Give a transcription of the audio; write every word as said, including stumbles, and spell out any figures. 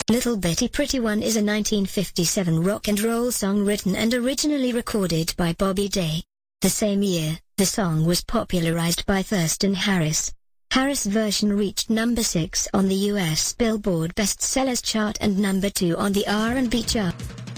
Little Betty Pretty One is a nineteen fifty-seven rock and roll song written and originally recorded by Bobby Day. The same year, the song was popularized by Thurston Harris. Harris' version reached number six on the U S Billboard Bestsellers chart and number two on the R and B chart.